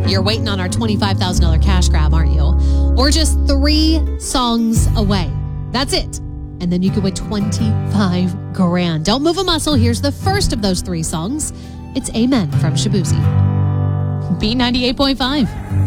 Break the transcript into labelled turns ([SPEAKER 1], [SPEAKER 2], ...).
[SPEAKER 1] You're waiting on our $25,000 cash grab, aren't you? We're just 3 songs away. That's it. And then you can win $25,000. Don't move a muscle. Here's the first of those 3 songs. It's Amen from Shabuzi. B98.5.